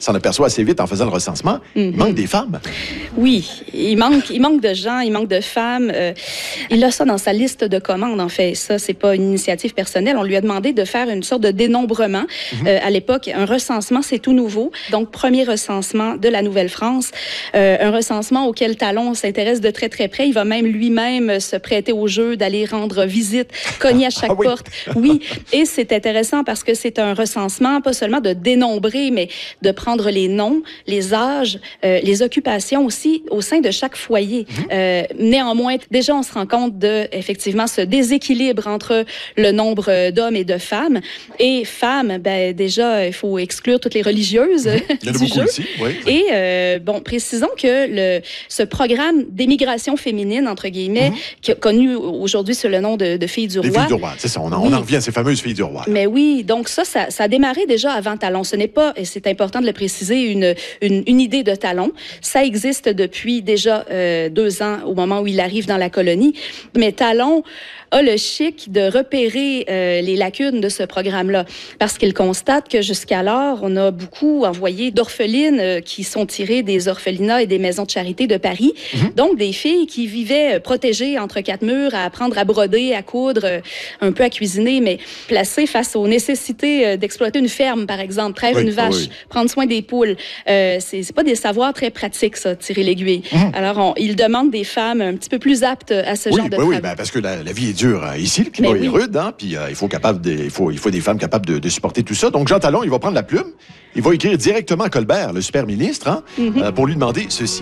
s'en aperçoit assez vite en faisant le recensement, il manque des femmes. Oui, il manque de gens, il manque de femmes. Il a ça dans sa liste de commandes, en fait. Ça, c'est pas une initiative personnelle. On lui a demandé de faire une sorte de dénombrement. À l'époque, un recensement, c'est tout nouveau. Donc, premier recensement de la Nouvelle-France. Un recensement auquel Talon s'intéresse de très, très près. Il va même lui-même se prêter au jeu d'aller rendre visite, cogner à chaque porte. Oui, et c'est intéressant parce que c'est un recensement, pas seulement de dénombrer, mais de prendre les noms, les âges, les occupations aussi au sein de chaque foyer. Néanmoins, déjà, on se rend compte de, effectivement, ce déséquilibre entre le nombre d'hommes et de femmes. Et femmes, ben, déjà, il faut exclure toutes les religieuses du jeu. Aussi, oui. Et, bon, précisons que ce programme d'émigration féminine, entre guillemets, qui est connu aujourd'hui sous le nom de Filles du Roi. Les Filles du Roi, c'est ça. On en revient à ces fameuses Filles du Roi. Mais oui, donc ça a démarré déjà avant Talon. Ce n'est pas, et c'est important de le préciser, une idée de Talon. Ça existe depuis déjà 2 ans, au moment où il arrive dans la colonie. Mais Talon a le chic de repérer les lacunes de ce programme-là, parce qu'il constate que jusqu'alors, on a beaucoup envoyé d'orphelines qui sont tirées des orphelinats et des maisons de charité de Paris. Donc, des filles qui vivaient protégées entre 4 murs, à apprendre à broder, à coudre, un peu à cuisiner, mais placées face aux nécessités d'exploiter une ferme, par exemple, traire une vache, prendre soin des poules. C'est pas des savoirs très pratiques, ça, tirer l'aiguille. Alors, il demande des femmes un petit peu plus aptes à ce genre de travail. Oui, ben, parce que la vie est dure ici, le climat est rude, hein, puis il faut des femmes capables de supporter tout ça. Donc, Jean Talon, il va prendre la plume, il va écrire directement à Colbert, le super ministre, pour lui demander ceci.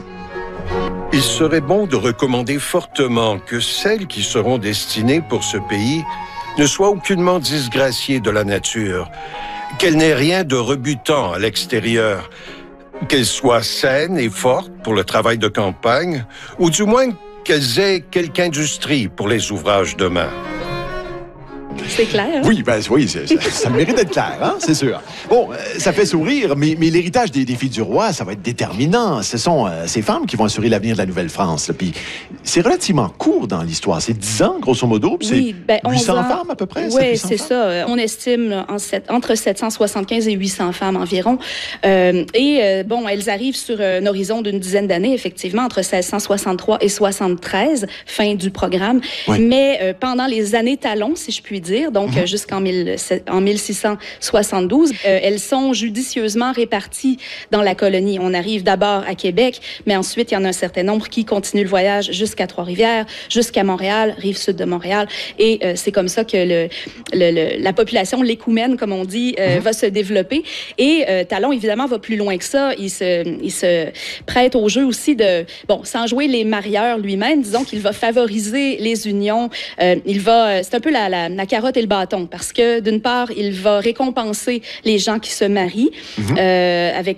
Il serait bon de recommander fortement que celles qui seront destinées pour ce pays ne soient aucunement disgraciées de la nature, qu'elles n'aient rien de rebutant à l'extérieur, qu'elles soient saines et fortes pour le travail de campagne, ou du moins qu'elles aient quelque industrie pour les ouvrages de main. C'est clair. Hein? Oui, ça mérite d'être clair, hein, c'est sûr. Bon, ça fait sourire, mais l'héritage des Filles du Roi, ça va être déterminant. Ce sont ces femmes qui vont assurer l'avenir de la Nouvelle-France. Puis c'est relativement court dans l'histoire. C'est 10 ans, grosso modo. Puis c'est 800 femmes à peu près. Oui, c'est ça. On estime entre 775 et 800 femmes environ. Bon, elles arrivent sur un horizon d'une dizaine d'années, effectivement, entre 1663 et 73, fin du programme. Oui. Mais pendant les années Talon, si je puis dire, donc jusqu'en 1672, elles sont judicieusement réparties dans la colonie. On arrive d'abord à Québec, mais ensuite, il y en a un certain nombre qui continuent le voyage jusqu'à Trois-Rivières, jusqu'à Montréal, rive sud de Montréal. Et c'est comme ça que la population, l'écoumène, comme on dit, va se développer. Et Talon, évidemment, va plus loin que ça. Il se prête au jeu aussi de... Bon, sans jouer les marieurs lui-même, disons qu'il va favoriser les unions. C'est un peu la carotte et le bâton, parce que, d'une part, il va récompenser les gens qui se marient avec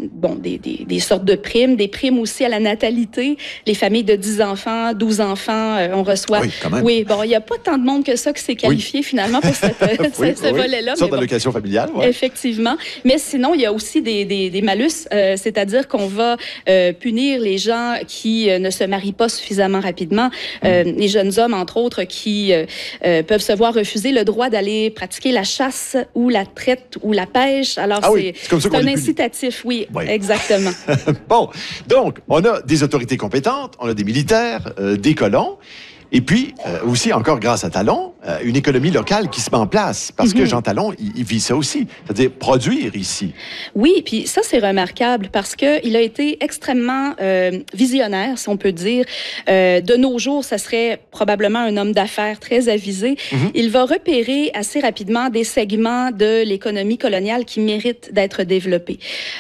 des sortes de primes, des primes aussi à la natalité. Les familles de 10 enfants, 12 enfants, on reçoit... Oui, quand même. Oui, bon, il n'y a pas tant de monde que ça qui s'est qualifié, finalement, pour ce volet-là. Une sorte d'allocation familiale, oui. Effectivement. Mais sinon, il y a aussi des malus, c'est-à-dire qu'on va punir les gens qui ne se marient pas suffisamment rapidement. Les jeunes hommes, entre autres, qui peuvent se voir refuser le droit d'aller pratiquer la chasse ou la traite ou la pêche. Alors, c'est un incitatif, oui, exactement. Bon, donc, on a des autorités compétentes, on a des militaires, des colons, et puis, aussi, encore grâce à Talon, une économie locale qui se met en place. Parce que Jean Talon, il vit ça aussi. C'est-à-dire produire ici. Oui, puis ça, c'est remarquable parce qu'il a été extrêmement visionnaire, si on peut dire. De nos jours, ça serait probablement un homme d'affaires très avisé. Il va repérer assez rapidement des segments de l'économie coloniale qui méritent d'être développés.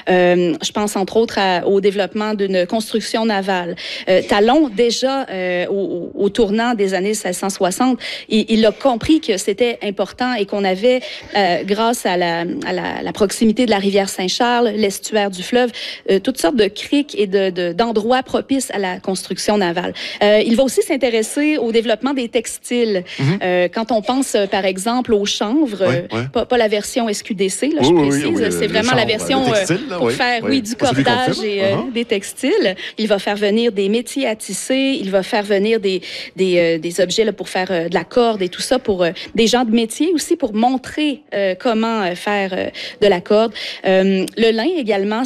Je pense, entre autres, au développement d'une construction navale. Talon, déjà, au tournant des années 1660, il a compris que c'était important et qu'on avait, grâce à la proximité de la rivière Saint-Charles, l'estuaire du fleuve, toutes sortes de criques et d'endroits propices à la construction navale. Il va aussi s'intéresser au développement des textiles. Quand on pense, par exemple, aux chanvres, pas la version SQDC, là, je précise, c'est vraiment la version pour faire du cordage et des textiles. Il va faire venir des métiers à tisser, il va faire venir des objets là, pour faire de la corde et tout ça, pour des gens de métier aussi, pour montrer comment faire de la corde. Le lin également,